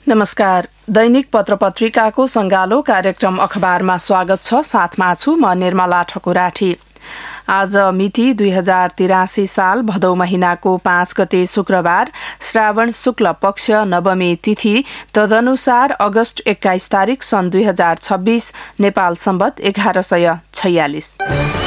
नमस्कार। दैनिक पत्रपत्रिकाको संगालो कार्यक्रम अखबारमा स्वागत छ। साथमा छु म निर्मला ठकुराठी। आज मिति 2083 साल भदौ महिनाको 5 गते शुक्रबार, श्रावण शुक्ल पक्ष नवमी तिथि, तदनुसार अगस्त 21 तारिक सन् 2026, नेपाल सम्वत 1146।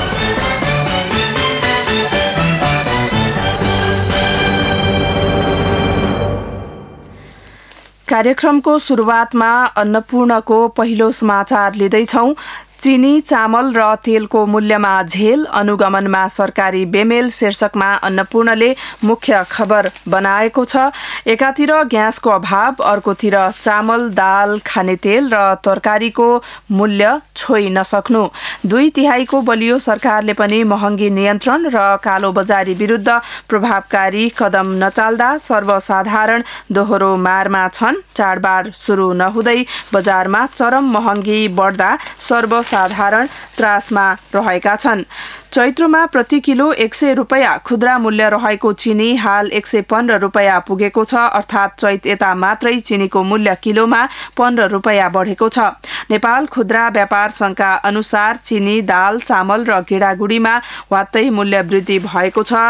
कार्यक्रमको सुरुवातमा अन्नपूर्णको पहिलो समाचार लिँदैछौं। चिनी, चामल र तेलको मूल्यमा झेल, अनुगमनमा सरकारी बेमेल शीर्षकमा अन्नपूर्णले मुख्य खबर बनाएको छ। एकातिर ग्यासको अभाव, अर्कोतिर चामल, दाल, खाने तेल र तरकारीको मूल्य छोइ नसक्नु। 2/3 बलियो सरकारले पनि महँगी नियन्त्रण र कालोबजारी विरुद्ध प्रभावकारी कदम नचाल्दा सर्वसाधारण दोहोरो मारमा छन्। चाडबाड सुरु नहुँदै बजारमा चरम महँगी बढ्दा सर्वसाधारण त्रासमा रहेका छन्। चैत्रमा प्रति किलो 100 रुपैयाँ खुद्रा मूल्य रहेको चिनी हाल 115 रुपैयाँ पुगेको छ। अर्थात् चैत यता मात्रै चिनीको मूल्य किलोमा 15 रुपैयाँ बढेको छ। नेपाल खुद्रा व्यापार संघका अनुसार चिनी, दाल, चामल र गेडागुडीमा वात्तै मूल्य वृद्धि भएको छ।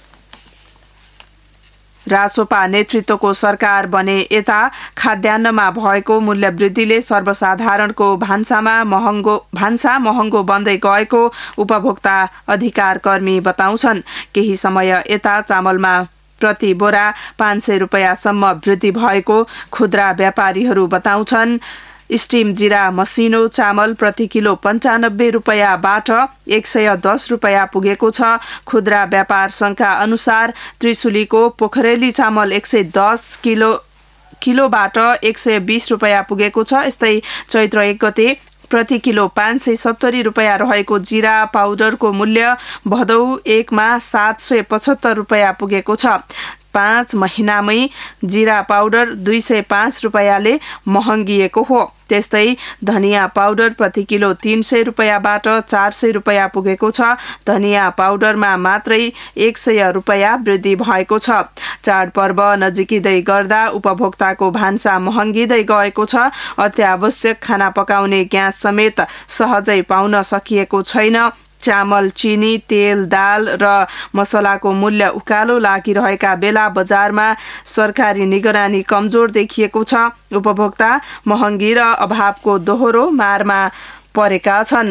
रासोपा नेतृत्वको सरकार बने यता खाद्यान्नमा भएको मूल्य वृद्धिले सर्वसाधारणको भान्सा महँगो बन्दै गएको उपभोक्ता अधिकार कर्मी बताउँछन्। केही समय यता चामलमा प्रति बोरा 500 रुपैयाँसम्म वृद्धि भएको खुद्रा व्यापारीहरू बताउँछन्। स्टिम जीरा मसिनो चामल प्रति किलो 95 रुपैयाँबाट 110 रुपैयाँ पुगेको छ। खुद्रा व्यापार संघका अनुसार त्रिशुलीको पोखरेली चामल 110 किलोबाट 120 रुपैयाँ पुगेको छ। यस्तै चैत्र 1 गते प्रति किलो 570 रुपैयाँ रहेको जीरा पाउडरको मूल्य भदौ 1 मा 775 रुपैयाँ पुगेको छ। 5 महिनामै जीरा पाउडर 205 रुपैयाँले महँगिएको हो। त्यस्तै धनियाँ पाउडर प्रति किलो 300 रुपैयाँबाट 400 रुपैयाँ पुगेको छ। धनियाँ पाउडरमा मात्रै 100 रुपैयाँ वृद्धि भएको छ। चाडपर्व नजिकिँदै गर्दा उपभोक्ताको भान्सा महँगिँदै गएको छ। अत्यावश्यक खाना पकाउने ग्यास समेत सहजै पाउन सकिएको छैन। चामल, चिनी, तेल, दाल र मसलाको मूल्य उकालो लागिरहेका बेला बजारमा सरकारी निगरानी कमजोर देखिएको छ। उपभोक्ता महँगी र अभावको दोहोरो मारमा परेका छन्।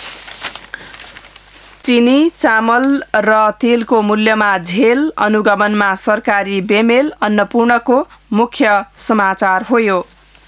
चिनी, चामल र तेलको मूल्यमा झेल, अनुगमनमा सरकारी बेमेल अन्नपूर्णको मुख्य समाचार हो यो।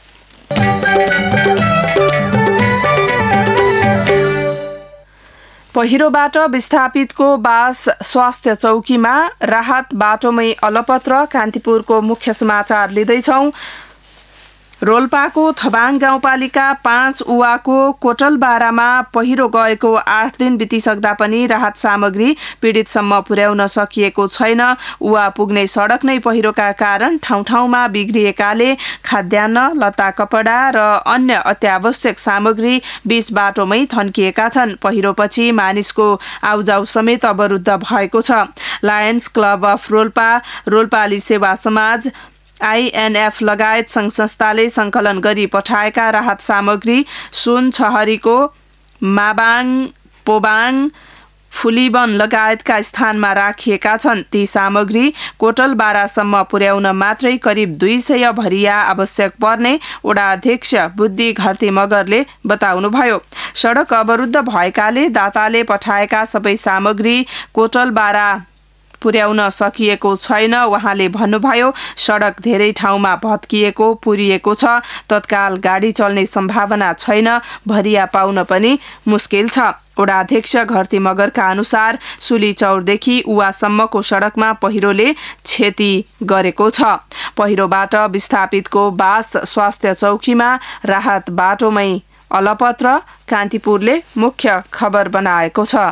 पहिरोबाट विस्थापितको बास स्वास्थ्य चौकीमा राहत बाटोमै अलपत्र। कान्तिपुरको मुख्य समाचार लिँदैछौं। रोल्पाको थबाङ गाउँपालिका 5 उवाको कोटलबारामा पहिरो गएको 8 दिन बितिसक्दा पनि राहत सामग्री पीडितसम्म पुर्याउन सकिएको छैन। उवा पुग्ने सडक नै पहिरोका कारण ठाउँ-ठाउँमा बिग्रिएकाले खाद्यान्न, लत्ता कपडा र अन्य अत्यावश्यक सामग्री बीच बाटोमै थन्किएका छन्। पहिरोपछि मानिसको आउजाउ समेत अवरुद्ध भएको छ। लायन्स क्लब अफ रोल्पा, रोल्पाली सेवा समाज, INF लगायत संघ संस्थाले संकलन गरी पठाएका राहत सामग्री सुनछहरीको माबाङ, पोबाङ, फुलीवन लगायतका स्थानमा राखिएका छन्। ती सामग्री कोटलबारासम्म पुर्याउन मात्रै करिब 200 भरिया आवश्यक पर्ने वडा अध्यक्ष बुद्धि घरती मगरले बताउनुभयो। सडक अवरुद्ध भएकाले दाताले पठाएका सबै सामग्री कोटलबारा पुर्याउन सकिएको छैन। उहाँले भन्नुभयो, सडक धेरै ठाउँमा भत्किएको पुरिएको छ। तत्काल गाडी चल्ने सम्भावना छैन। भरिया पाउन पनि मुस्किल छ। वडा अध्यक्ष घरती मगरका अनुसार सुलीचौरदेखि उवासम्मको सडकमा पहिरोले क्षति गरेको छ। पहिरोबाट विस्थापितको बास स्वास्थ्य चौकीमा राहत बाटोमै अलपत्र। कान्तिपुरले मुख्य खबर बनाएको छ।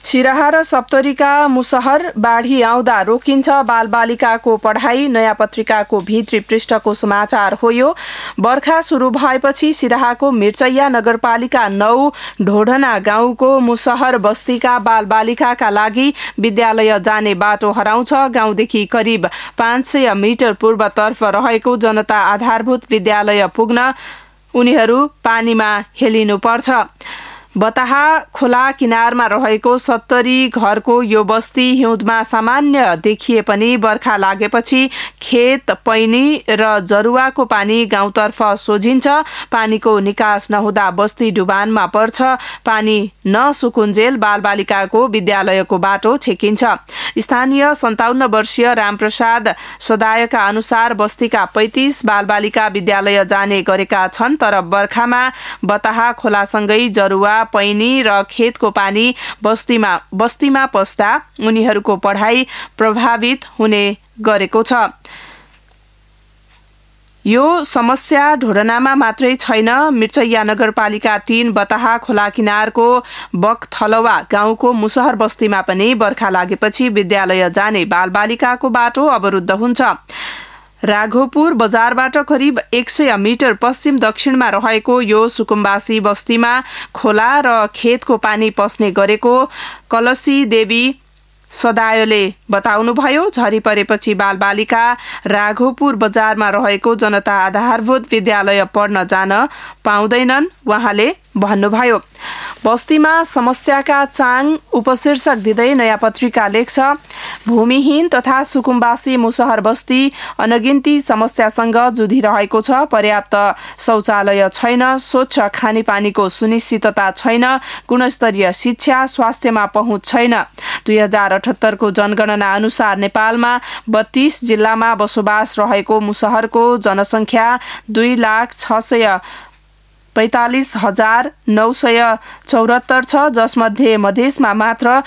सिराहा र सप्तरीका मुसहर बाढी आउँदा रोकिन्छ बालबालिकाको पढाइ नयाँ पत्रिकाको भित्री पृष्ठको समाचार हो यो। बर्खा सुरु भएपछि सिराहाको मिर्चैया नगरपालिका 9 ढोढना गाउँको मुसहर बस्तीका बालबालिकाका लागि विद्यालय जाने बाटो हराउँछ। गाउँदेखि करिब 500 मिटर पूर्वतर्फ रहेको जनता आधारभूत विद्यालय पुग्न उनीहरू पानीमा हेलिनुपर्छ। बताहा खोला किनारमा रहेको 70 घरको यो बस्ती हिउँदमा सामान्य देखिए पनि बर्खा लागेपछि खेत पैनी र जरुवाको पानी गाउँतर्फ सोझिन्छ। पानीको निकास नहुँदा बस्ती डुबानमा पर्छ। पानी नसुकुन्जेल बालबालिकाको विद्यालयको बाटो छेकिन्छ। स्थानीय 57 वर्षीय रामप्रसाद सदायका अनुसार बस्तीका 35 बालबालिका विद्यालय जाने गरेका छन्, तर बर्खामा बताहा खोलासँगै जरुवा पैनी र खेतको पानी बस्तीमा पस्दा उनीहरूको पढाइ प्रभावित हुने गरेको छ। यो समस्या ढोडनामा मात्रै छैन। मिर्चैया नगरपालिका 3 बताहा खोला किनारको बकथलवा गाउँको मुसहर बस्तीमा पनि बर्खा लागेपछि विद्यालय जाने बालबालिकाको बाटो अवरुद्ध हुन्छ। राघोपुर बजारबाट करिब 100 मिटर पश्चिम दक्षिणमा रहेको यो सुकुम्बासी बस्तीमा खोला र खेतको पानी पस्ने गरेको कलसी देवी सदायले बताउनुभयो। झरी परेपछि बालबालिका राघोपुर बजारमा रहेको जनता आधारभूत विद्यालय पढ्न जान पाउँदैनन् उहाँले भन्नुभयो। बस्तीमा समस्याका चाङ उपशीर्षक दिँदै नयाँ पत्रिका लेख्छ, भूमिहीन तथा सुकुम्बासी मुसहर बस्ती अनगिन्ती समस्यासँग जुधिरहेको छ। पर्याप्त शौचालय छैन, स्वच्छ खानेपानीको सुनिश्चितता छैन, गुणस्तरीय शिक्षा स्वास्थ्यमा पहुँच छैन। 2078 को जनगणना अनुसार नेपालमा 32 जिल्लामा बसोबास रहेको मुसहरको जनसङ्ख्या 2,46,974 छ, जसमध्ये मधेसमा मात्र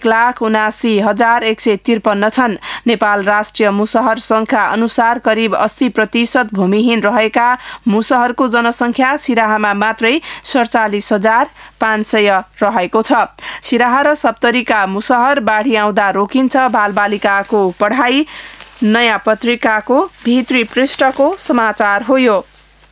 1,79,153 छन्। नेपाल राष्ट्रिय मुसहर संघका अनुसार करिब 80% भूमिहीन रहेका मुसहरको जनसङ्ख्या सिराहामा मात्रै 47,500 रहेको छ। सिराहा र सप्तरीका मुसहर बाढी आउँदा रोकिन्छ बालबालिकाको पढाइ नयाँ पत्रिकाको भित्री पृष्ठको समाचार हो यो।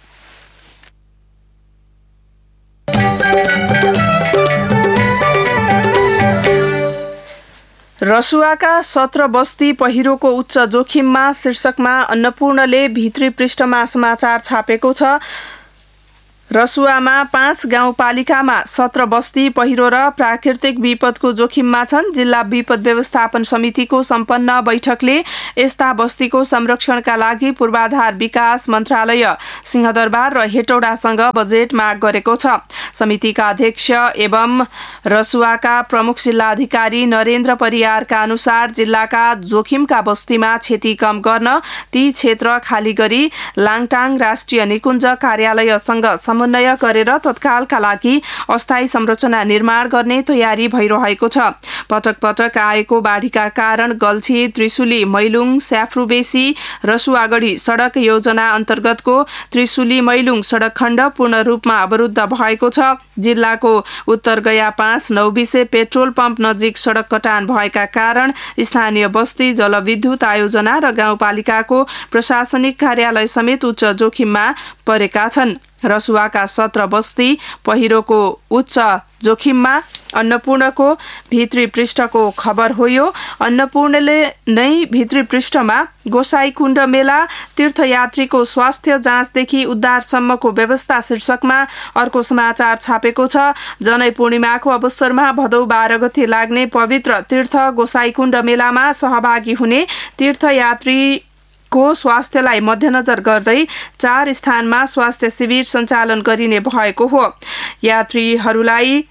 रसुवाका 17 बस्ती पहिरोको उच्च जोखिममा शीर्षकमा अन्नपूर्णले भित्री पृष्ठमा समाचार छापेको छ। रसुवामा 5 गाउँपालिकामा 17 बस्ती पहिरो र प्राकृतिक विपदको जोखिममा छन्। जिल्ला विपद व्यवस्थापन समितिको सम्पन्न बैठकले यस्ता बस्तीको संरक्षणका लागि पूर्वाधार विकास मन्त्रालय सिंहदरबार र हेटौडासँग बजेट माग गरेको छ। समितिका अध्यक्ष एवं रसुवाका प्रमुख जिल्लाधिकारी नरेन्द्र परियारका अनुसार जिल्लाका जोखिमका बस्तीमा क्षति कम गर्न ती क्षेत्र खाली गरी लाङटाङ राष्ट्रिय निकुञ्ज कार्यालयसँग समन्वय गरेर तत्कालका लागि अस्थायी संरचना निर्माण गर्ने तयारी भइरहेको छ। पटक पटक आएको बाढीका कारण गल्छी, त्रिशुली, मैलुङ, स्याफ्रुबेसी, रसुवागढी सडक योजना अन्तर्गतको त्रिशुली मैलुङ सडक खण्ड पूर्ण रूपमा अवरुद्ध भएको छ। जिल्लाको उत्तर गया 5 नौबिसे पेट्रोल पम्प नजिक सडक कटान भएका कारण स्थानीय बस्ती, जलविद्युत आयोजना र गाउँपालिकाको प्रशासनिक कार्यालय समेत उच्च जोखिममा परेका छन्। रसुवाका 17 बस्ती पहिरोको उच्च जोखिममा अन्नपूर्णको भित्री पृष्ठको खबर हो यो। अन्नपूर्णले नै भित्री पृष्ठमा गोसाईकुण्ड मेला, तीर्थयात्रीको स्वास्थ्य जाँचदेखि उद्धारसम्मको व्यवस्था शीर्षकमा अर्को समाचार छापेको छ। जनै पूर्णिमाको अवसरमा भदौ 12 गते लाग्ने पवित्र तीर्थ गोसाईकुण्ड मेलामा सहभागी हुने तीर्थयात्री को स्वास्थ्यलाई मध्यनजर गर्दै 4 स्थानमा स्वास्थ्य शिविर सञ्चालन गरिने भएको हो। यात्रीहरूलाई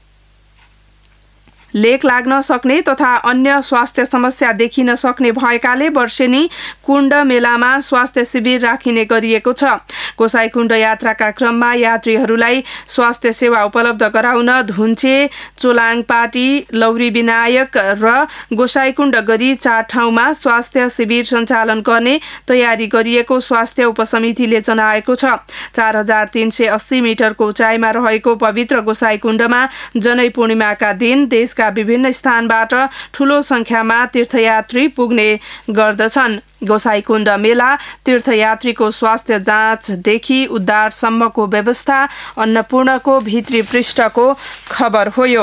लेक लाग्न सक्ने तथा अन्य स्वास्थ्य समस्या देखिन सक्ने भएकाले वर्षेनी कुण्ड मेलामा स्वास्थ्य शिविर राखिने गरिएको छ। गोसाईकुण्ड यात्राका क्रममा यात्रीहरूलाई स्वास्थ्य सेवा उपलब्ध गराउन धुन्चे, चोलाङपाटी, लौरी विनायक र गोसाईकुण्ड गरी 4 ठाउँमा स्वास्थ्य शिविर सञ्चालन गर्ने तयारी गरिएको स्वास्थ्य उपसमितिले जनाएको छ। 4380 मिटरको उचाइमा रहेको पवित्र गोसाईकुण्डमा जनै पूर्णिमाका दिन देशका देशका विभिन्न स्थानबाट ठूलो संख्यामा तीर्थयात्री पुग्ने गर्दछन्। गोसाईकुण्ड मेला तीर्थयात्रीको स्वास्थ्य जाँचदेखि उद्धारसम्मको व्यवस्था अन्नपूर्णको भित्री पृष्ठको खबर हो यो।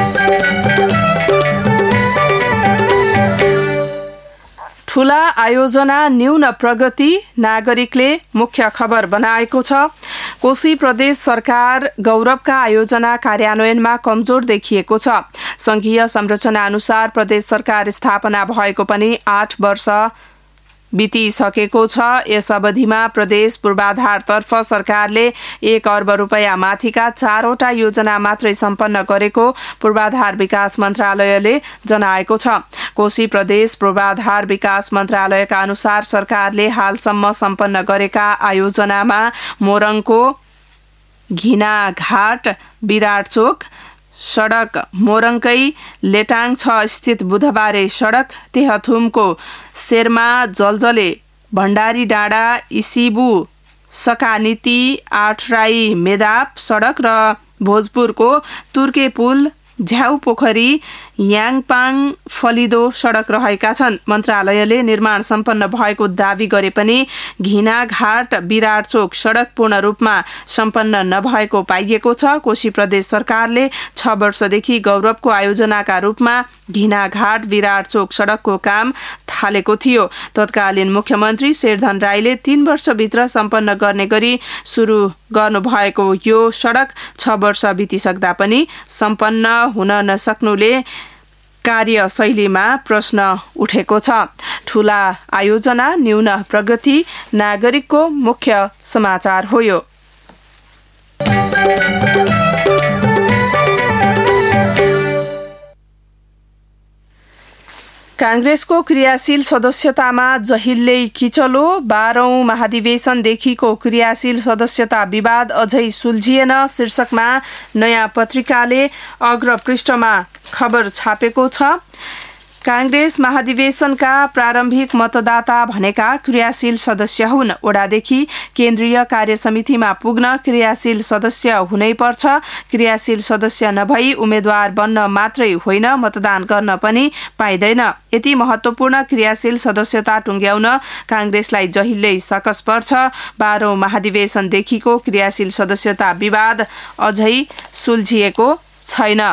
ठूला आयोजना न्यून प्रगति नागरिकले मुख्य खबर बनाएको छ। कोशी प्रदेश सरकार गौरवका आयोजना कार्यान्वयनमा कमजोर देखिएको छ। संघीय संरचना अनुसार प्रदेश सरकार स्थापना भएको पनि 8 वर्ष बितिसकेको छ। यस अवधिमा प्रदेश पूर्वाधारतर्फ सरकारले 1 अर्ब रुपैयाँ माथिका 4वटा योजना मात्रै सम्पन्न गरेको पूर्वाधार विकास मन्त्रालयले जनाएको छ। कोशी प्रदेश पूर्वाधार विकास मन्त्रालयका अनुसार सरकारले हालसम्म सम्पन्न गरेका आयोजनामा मोरङको घिनाघाट विराटचोक सडक, मोरङकै लेटाङ 6 स्थित बुधबारे सडक, तेहथुमको शेर्मा जलजले भण्डारी डाँडा इसिबु सकानीति 8 राई मेदाप सडक र भोजपुरको तुर्के पुल झ्याउ पोखरी याङपाङ फलिदो सडक रहेका छन्। मन्त्रालयले निर्माण सम्पन्न भएको दावी गरे पनि घिनाघाट विराटचोक सडक पूर्ण रूपमा सम्पन्न नभएको पाइएको छ। कोशी प्रदेश सरकारले 6 वर्षदेखि गौरवको आयोजनाका रूपमा घिनाघाट विराटचोक सडकको काम थालेको थियो। तत्कालीन मुख्यमन्त्री शेरधन राईले 3 वर्षभित्र सम्पन्न गर्ने गरी सुरु गर्नुभएको यो सडक 6 वर्ष बितिसक्दा पनि सम्पन्न हुन नसक्नुले कार्यशैलीमा प्रश्न उठेको छ। ठूला आयोजना न्यून प्रगति नागरिकको मुख्य समाचार हो यो। कांग्रेसको क्रियाशील सदस्यतामा जहिल्यै किचलो, 12औं महाधिवेशनदेखिको क्रियाशील सदस्यता विवाद अझै सुल्झिएन शीर्षकमा नयाँ पत्रिकाले अग्रपृष्ठमा खबर छापेको छ। कांग्रेस महाधिवेशनका प्रारम्भिक मतदाता भनेका क्रियाशील सदस्य हुन्। ओडादेखि केन्द्रीय कार्यसमितिमा पुग्न क्रियाशील सदस्य हुनै पर्छ। क्रियाशील सदस्य नभई उम्मेद्वार बन्न मात्रै होइन, मतदान गर्न पनि पाइँदैन। यति महत्वपूर्ण क्रियाशील सदस्यता टुंग्याउन कांग्रेसलाई जहिल्यै सकस पर्छ। 12औं महाधिवेशनदेखिको क्रियाशील सदस्यता विवाद अझै सुल्झिएको छैन।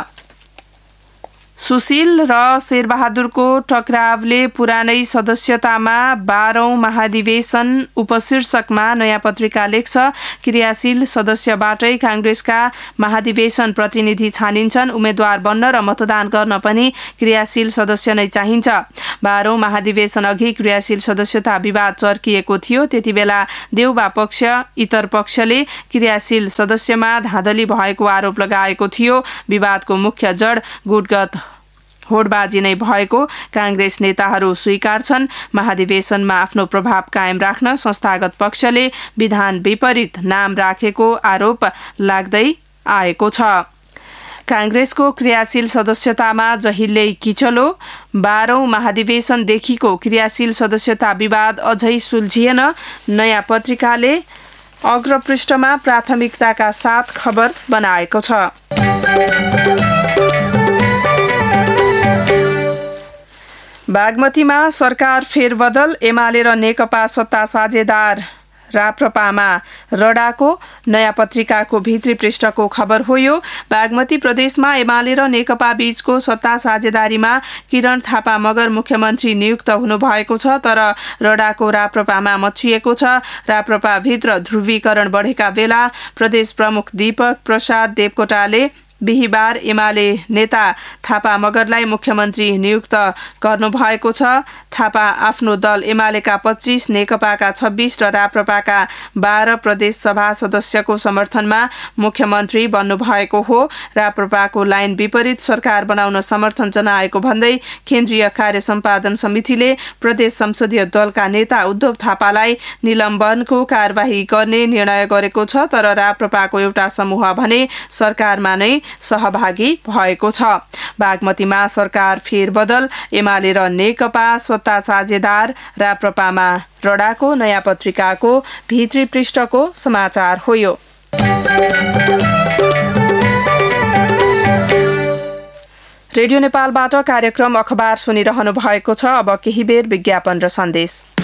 सुशील र शेरबहादुरको टकरावले पुरानै सदस्यतामा 12औं महाधिवेशन उपशीर्षकमा नयाँ पत्रिका लेख्छ। क्रियाशील सदस्यबाटै कांग्रेसका महाधिवेशन प्रतिनिधि छानिन्छन्। उम्मेद्वार बन्न र मतदान गर्न पनि क्रियाशील सदस्य नै चाहिन्छ। 12औं महाधिवेशन अघि क्रियाशील सदस्यता विवाद चर्किएको थियो। त्यतिबेला देउबा पक्ष इतर पक्षले क्रियाशील सदस्यमा धाँधली भएको आरोप लगाएको थियो। विवादको मुख्य जड गुटगत होडबाजी नै भएको कांग्रेस नेताहरू स्वीकार्छन्। महाधिवेशनमा आफ्नो प्रभाव कायम राख्न संस्थागत पक्षले विधान विपरीत नाम राखेको आरोप लाग्दै आएको छ। कांग्रेसको क्रियाशील सदस्यतामा जहिल्यै किचलो, 12औं महाधिवेशनदेखिको क्रियाशील सदस्यता विवाद अझै सुल्झिएन नयाँ पत्रिकाले अग्रपृष्ठमा प्राथमिकताका साथ खबर बनाएको छ। बागमतीमा सरकार फेरबदल, एमाले र नेकपा सत्ता साझेदार राप्रपामा रडाको नयाँ पत्रिकाको भित्री पृष्ठको खबर हो यो। बागमती प्रदेशमा एमाले र नेकपा बीचको सत्ता साझेदारीमा किरण थापा मगर मुख्यमन्त्री नियुक्त हुनुभएको छ, तर रडाको राप्रपामा मचिएको छ। राप्रपा भित्र ध्रुवीकरण बढेका बेला प्रदेश प्रमुख दीपक प्रसाद देवकोटाले बिहिबार एमाले नेता थापा मगरलाई मुख्यमन्त्री नियुक्त गर्नुभएको छ। थापा आफ्नो दल एमालेका 25, नेकपाका 26 र राप्रपाका 12 प्रदेश सभा सदस्यको समर्थनमा मुख्यमन्त्री बन्नुभएको हो। राप्रपाको लाइन विपरीत सरकार बनाउन समर्थन जनाएको भन्दै केन्द्रीय कार्य सम्पादन समितिले प्रदेश संसदीय दलका नेता उद्धव थापालाई निलम्बनको कारबाही गर्ने निर्णय गरेको छ, तर राप्रपाको एउटा समूह भने सरकारमा नै सहभागी भएको छ। बागमतीमा सरकार फेरबदल, एमाले र नेकपा सत्ता साझेदार राप्रपामा रडाको नयाँ पत्रिकाको भित्री पृष्ठको समाचार हो यो। रेडियो नेपालबाट कार्यक्रम अखबार सुनिरहनु भएको छ। अब केही बेर विज्ञापन र सन्देश।